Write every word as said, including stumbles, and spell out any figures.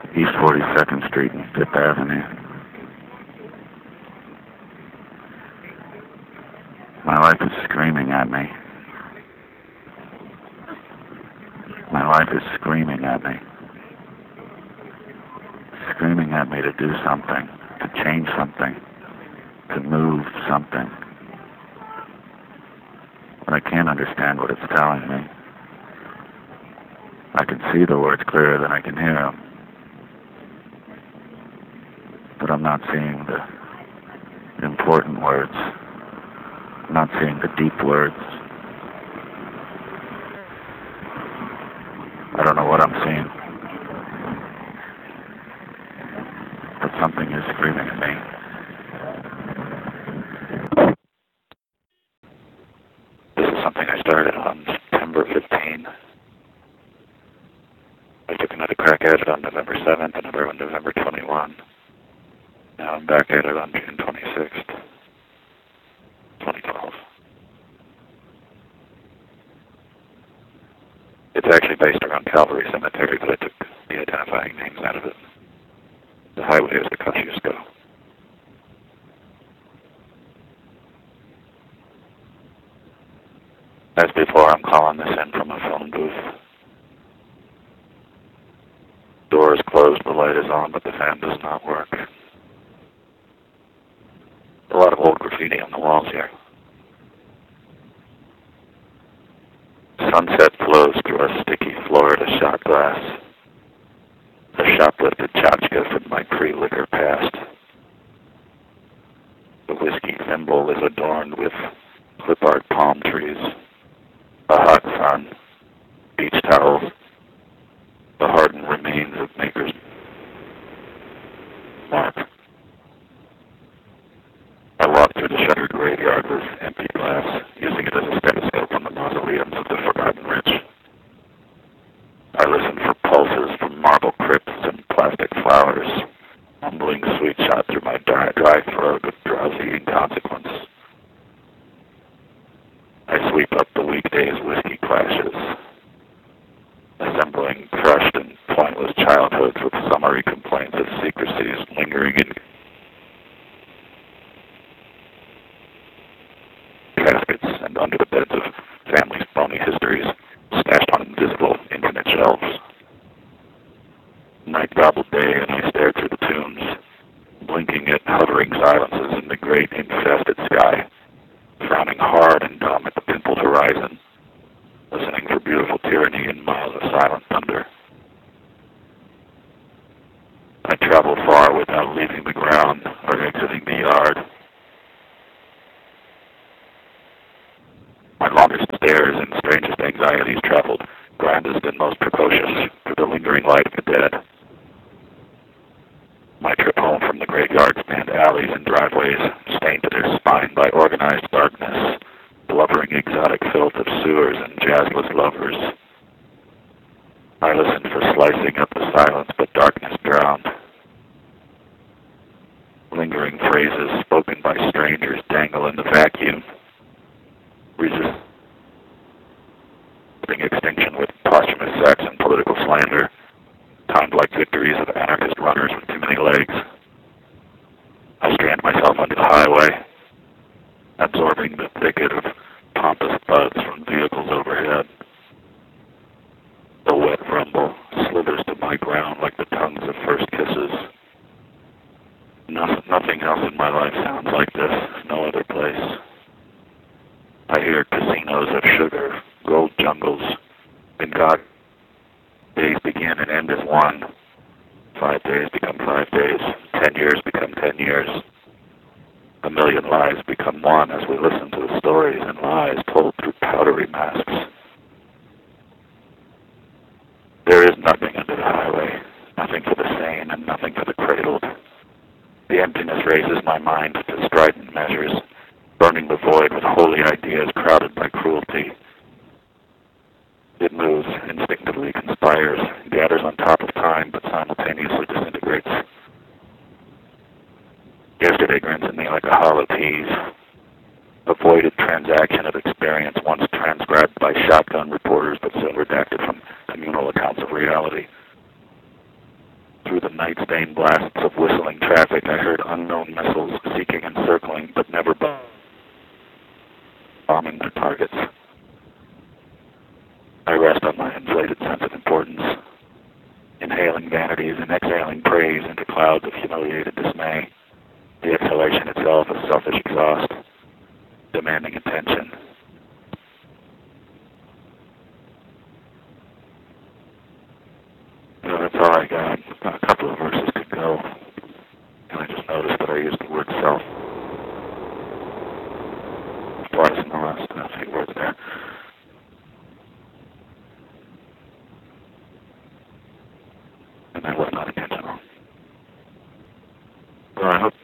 East forty-second Street and Fifth Avenue. My life is screaming at me. My life is screaming at me. Screaming at me to do something, to change something, to move something. But I can't understand what it's telling me. I can see the words clearer than I can hear them. But I'm not seeing the important words. I'm not seeing the deep words. I don't know what I'm seeing. But something is screaming at me. This is something I started on September fifteenth. I took another crack at it on November seventh, another on November twenty-first. Now I'm back at it on June twenty-sixth, twenty twelve. It's actually based around Calvary Cemetery, but I took the identifying names out of it. The highway is the Kosciuszko. As before, I'm calling this in from a phone booth. Door is closed, the light is on, but the fan does not work. A lot of old graffiti on the walls here. Sunset flows through a sticky Florida shot glass. A shoplifted tchotchke from my pre-liquor past. The whiskey thimble is adorned with clip art palm trees, a hot sun, beach towels, the hardened remains of Maker's Mark. I walk through the shuttered graveyard with empty glass, using it as a stethoscope on the mausoleums of the forgotten rich. I listen for pulses from marble crypts and plastic flowers, mumbling sweet shot through my dry, dry throat with drowsy inconsequence. I sweep up the weekday's whiskey clashes, assembling crushed and pointless childhoods with summary complaints of secrecies lingering in caskets and under the beds of families' phony histories, stashed on invisible infinite shelves. Night gobbled day, and I stare through the tombs, blinking at hovering silences in the great infested sky, frowning hard and dumb at the pimpled horizon, listening for beautiful tyranny in miles of silent thunder. I travel far without leaving the ground or exiting the yard. My longest stares and strangest anxieties traveled grandest and most precocious through the lingering light of the dead. My trip home from the graveyard spanned alleys and driveways, stained to their spine by organized darkness, blubbering exotic filth of sewers and jazzless lovers. I listened for slicing up the silence, but darkness drowned. Lingering phrases spoken by strangers dangle in the vacuum, resisting extinction with posthumous sex and political slander, timed like victories of anarchist runners with too many legs. I strand myself onto the highway, absorbing the thicket of pompous thuds from vehicles overhead. The wet rumble slithers to my ground like the tongues of first kisses. No, nothing else in my life sounds like this, no other place. I hear casinos of sugar, gold jungles, and God, days begin and end as one. Five days become five days, ten years become ten years. A million lives become one as we listen to the stories and lies told through powdery masks. There is nothing under the highway, nothing for the sane and nothing for the cradled. The emptiness raises my mind to strident measures, burning the void with holy ideas crowded by cruelty. It moves, instinctively conspires, gathers on top of time, but simultaneously disintegrates. Yesterday grins at me like a hollow tease, a voided transaction of experience once transcribed by shotgun reporters but soon redacted from communal accounts of reality. Through the night-stained blasts of whistling traffic, I heard unknown missiles seeking and circling, but never bombing their targets. I rest on my inflated sense of importance, inhaling vanities and exhaling praise into clouds of humiliated dismay. The exhalation itself is selfish exhaust, demanding attention. So that's all I got. A couple of verses could go. And I just noticed that I used the word self twice in the last uh, few words there. And that was not intentional. Well, I hope